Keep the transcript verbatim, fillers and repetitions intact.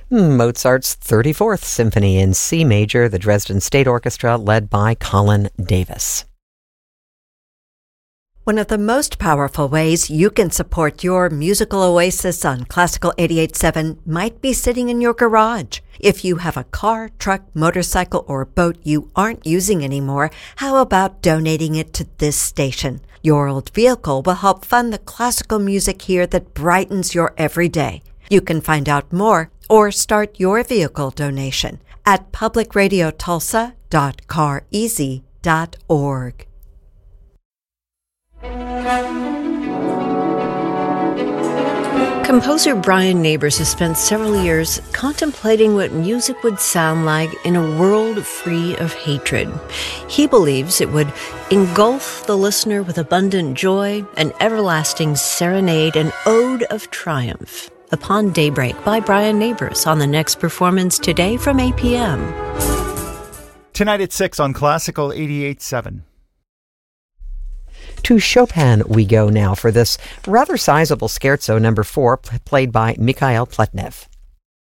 Mozart's thirty-fourth Symphony in C major, the Dresden State Orchestra, led by Colin Davis. One of the most powerful ways you can support your musical oasis on Classical eighty-eight point seven might be sitting in your garage. If you have a car, truck, motorcycle, or boat you aren't using anymore, how about donating it to this station? Your old vehicle will help fund the classical music here that brightens your everyday. You can find out more or start your vehicle donation at public radio tulsa dot car easy dot org. Composer Brian Neighbors has spent several years contemplating what music would sound like in a world free of hatred. He believes it would engulf the listener with abundant joy, an everlasting serenade, an ode of triumph. Upon Daybreak by Brian Neighbors on the next performance today from eight p.m. Tonight at six on Classical eighty-eight point seven. To Chopin we go now for this rather sizable scherzo number four, played by Mikhail Pletnev.